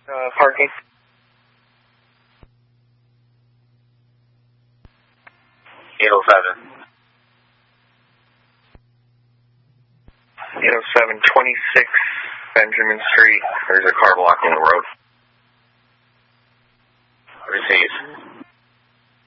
Parking. 807. 807, 26 Benjamin Street. There's a